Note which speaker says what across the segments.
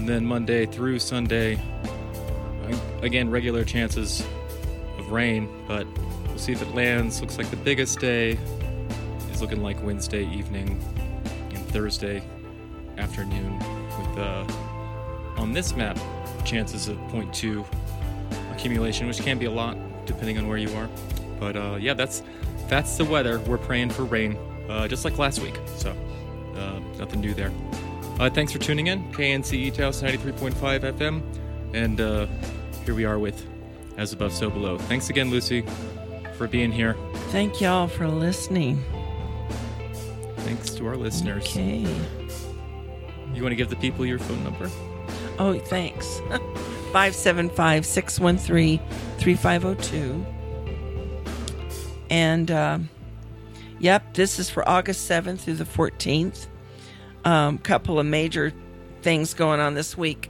Speaker 1: And then Monday through Sunday, again, regular chances of rain, but we'll see if it lands. Looks like the biggest day is looking like Wednesday evening and Thursday afternoon with, on this map, chances of 0.2 accumulation, which can be a lot depending on where you are. But yeah, that's the weather. We're praying for rain, just like last week. So nothing new there. Thanks for tuning in. KNCE Taos 93.5 FM. And here we are with As Above, So Below. Thanks again, Lucy, for being here.
Speaker 2: Thank y'all for listening.
Speaker 1: Thanks to our listeners.
Speaker 2: Okay.
Speaker 1: You want to give the people your phone number?
Speaker 2: Oh, thanks. 575-613-3502. And, yep, this is for August 7th through the 14th. Couple of major things going on this week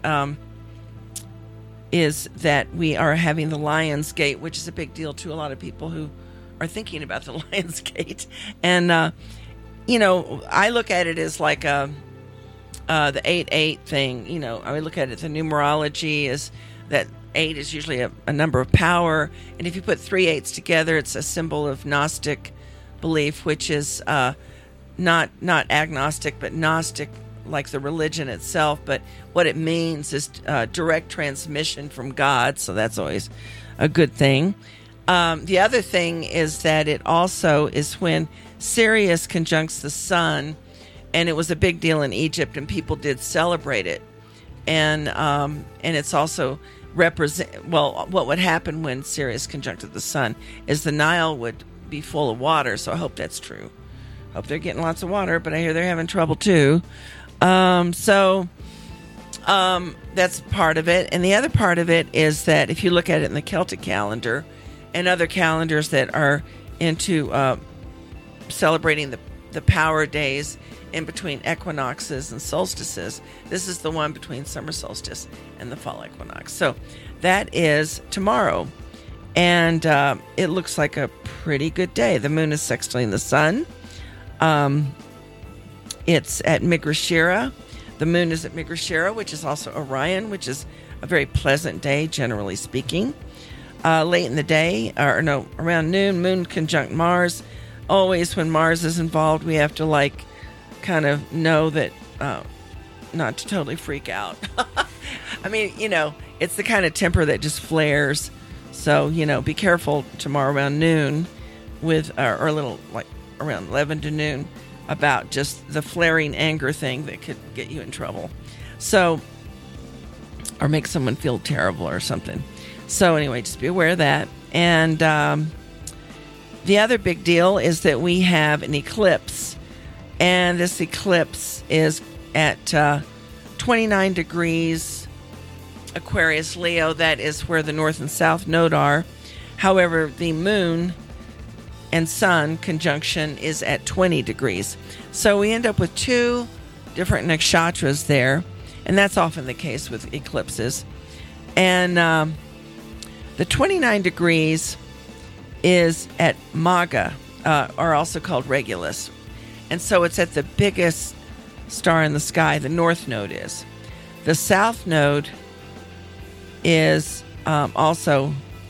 Speaker 2: is that we are having the Lions Gate, which is a big deal to a lot of people who are thinking about the Lions Gate. And, you know, I look at it as like the 8-8 thing. You know, I look at it, the numerology is that 8 is usually a number of power. And if you put 3 8s together, it's a symbol of Gnostic belief, which is not agnostic, but Gnostic, like the religion itself. But what it means is direct transmission from God. So that's always a good thing. The other thing is that it also is when Sirius conjuncts the sun, and it was a big deal in Egypt, and people did celebrate it. And it's also what would happen when Sirius conjuncted the sun is the Nile would be full of water. So I hope that's true. Hope they're getting lots of water, but I hear they're having trouble too. So that's part of it. And the other part of it is that if you look at it in the Celtic calendar and other calendars that are into celebrating the power days in between equinoxes and solstices, this is the one between summer solstice and the fall equinox. So that is tomorrow. And it looks like a pretty good day. The moon is sextiling the sun. It's at Migashira. The moon is at Migashira, which is also Orion, which is a very pleasant day, generally speaking. Late in the day, around noon, moon conjunct Mars. Always when Mars is involved, we have to kind of know that not to totally freak out. I mean, it's the kind of temper that just flares. So, be careful tomorrow around noon with, or a little around 11 to noon, about just the flaring anger thing that could get you in trouble. So, or make someone feel terrible or something. So anyway, just be aware of that. And the other big deal is that we have an eclipse. And this eclipse is at 29 degrees Aquarius Leo. That is where the north and south node are. However, the moon and sun conjunction is at 20 degrees. So we end up with two different nakshatras there. And that's often the case with eclipses. And the 29 degrees is at Maga, or also called Regulus. And so it's at the biggest star in the sky, the north node is. The south node is also,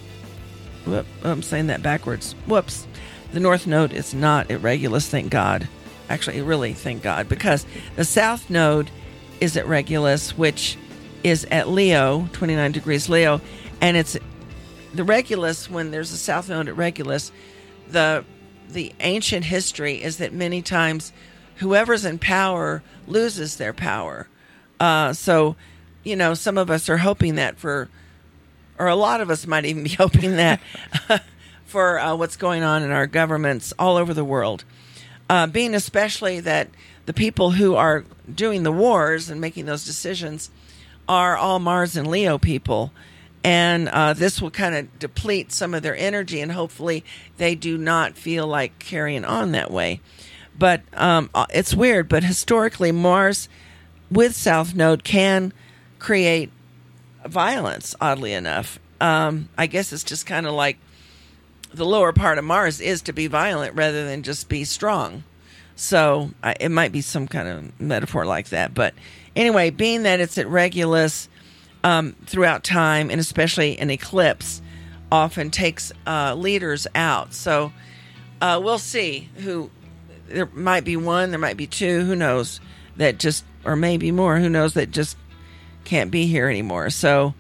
Speaker 2: I'm saying that backwards. Whoops. The north node is not at Regulus, thank God. Actually, really, thank God, because the south node is at Regulus, which is at Leo, 29 degrees Leo, and it's the Regulus. When there's a south node at Regulus, the ancient history is that many times whoever's in power loses their power. So, some of us are hoping that or a lot of us might even be hoping that for what's going on in our governments all over the world. Being especially that the people who are doing the wars and making those decisions are all Mars and Leo people. And this will kind of deplete some of their energy, and hopefully they do not feel like carrying on that way. But it's weird, but historically Mars with South Node can create violence, oddly enough. I guess it's just kind of like the lower part of Mars is to be violent rather than just be strong. So it might be some kind of metaphor like that. But anyway, being that it's at Regulus throughout time, and especially an eclipse, often takes leaders out. So we'll see who. There might be one, there might be two, who knows, that just, or maybe more, who knows, that just can't be here anymore. So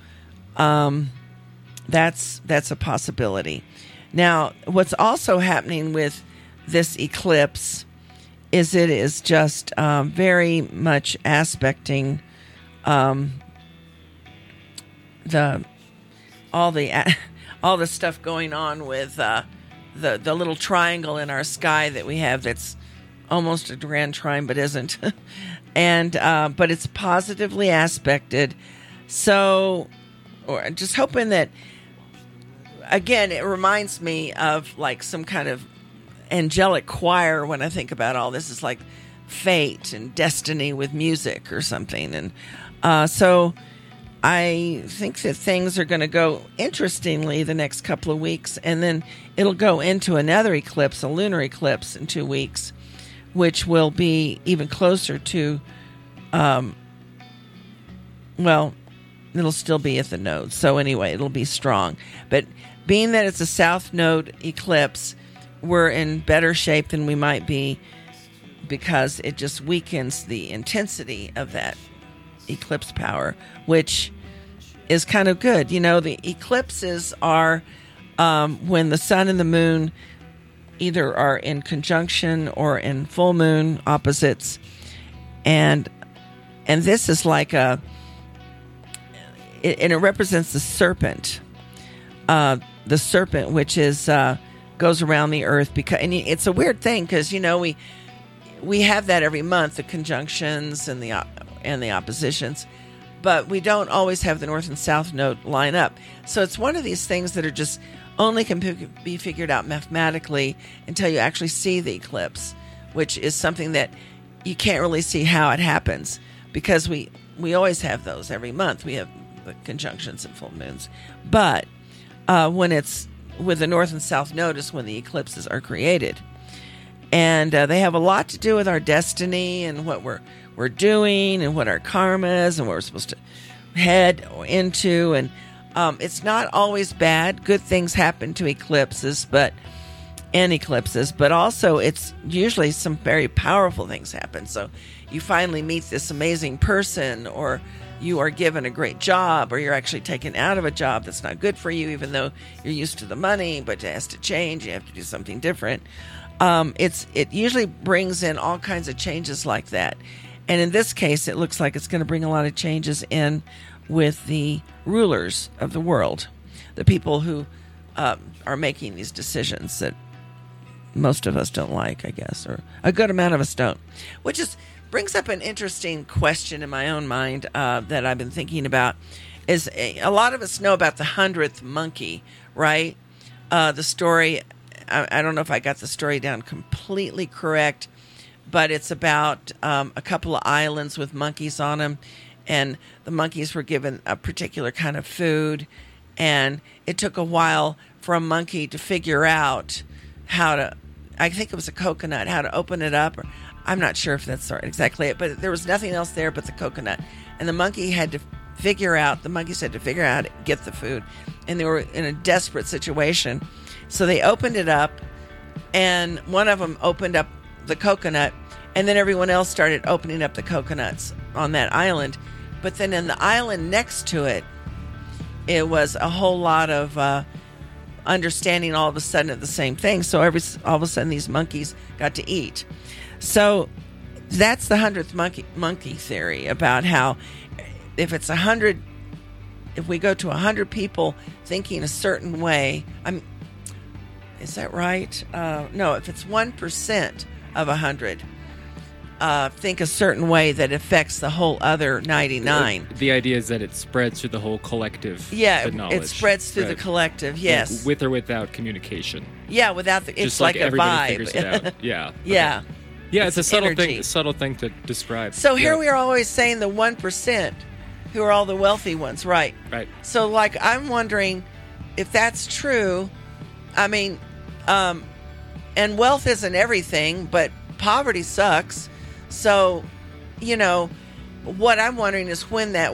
Speaker 2: that's a possibility. Now, what's also happening with this eclipse is it is just very much aspecting all the stuff going on with the little triangle in our sky that we have that's almost a grand trine but isn't, and but it's positively aspected. So, or just hoping that, again, it reminds me of like some kind of angelic choir when I think about all this. It's like fate and destiny with music or something, and so I think that things are going to go interestingly the next couple of weeks, and then it'll go into another eclipse, a lunar eclipse, in 2 weeks, which will be even closer to, well, it'll still be at the node. So anyway, it'll be strong. But being that it's a south node eclipse, we're in better shape than we might be, because it just weakens the intensity of that eclipse power, which is kind of good. You know, the eclipses are when the sun and the moon either are in conjunction or in full moon opposites, and this is like it represents the serpent, which is goes around the earth, because, and it's a weird thing, because you know we have that every month, the conjunctions and the oppositions, but we don't always have the north and south node line up. So it's one of these things that are just only can be figured out mathematically until you actually see the eclipse, which is something that you can't really see how it happens, because we always have those every month. We have the conjunctions and full moons, but when it's with the north and south node is when the eclipses are created. And they have a lot to do with our destiny and what we're doing and what our karma is and what we're supposed to head into. And it's not always bad. Good things happen to eclipses, but also it's usually some very powerful things happen. So you finally meet this amazing person, or you are given a great job, or you're actually taken out of a job that's not good for you, even though you're used to the money, but it has to change. You have to do something different. It usually brings in all kinds of changes like that. And in this case, it looks like it's going to bring a lot of changes in with the rulers of the world, the people who are making these decisions that most of us don't like, I guess, or a good amount of us don't, which brings up an interesting question in my own mind that I've been thinking about. Is a lot of us know about the 100th monkey, right? The story, I don't know if I got the story down completely correct, but it's about a couple of islands with monkeys on them, and the monkeys were given a particular kind of food, and it took a while for a monkey to figure out how to, I think it was a coconut, how to open it up, or I'm not sure if that's exactly it, but there was nothing else there but the coconut, and the monkeys had to figure out how to get the food, and they were in a desperate situation. So they opened it up, and one of them opened up the coconut, and then everyone else started opening up the coconuts on that island. But then in the island next to it, it was a whole lot of understanding all of a sudden of the same thing. So all of a sudden these monkeys got to eat. So that's the 100th monkey theory, about how if it's 100, if we go to 100 people thinking a certain way, is that right? No, if it's 1% of 100 think a certain way, that affects the whole other 99.
Speaker 1: The idea is that it spreads through the whole collective.
Speaker 2: Yeah,
Speaker 1: knowledge.
Speaker 2: it spreads through the collective. Yes,
Speaker 1: with or without communication.
Speaker 2: Yeah, without it's
Speaker 1: just
Speaker 2: like a
Speaker 1: everybody
Speaker 2: vibe.
Speaker 1: figures it out. Yeah.
Speaker 2: Yeah.
Speaker 1: Okay. Yeah, it's a subtle
Speaker 2: energy.
Speaker 1: subtle thing to describe.
Speaker 2: So here we are always saying the 1%, who are all the wealthy ones, right?
Speaker 1: Right.
Speaker 2: So like I'm wondering if that's true. I mean, and wealth isn't everything, but poverty sucks. So, what I'm wondering is when that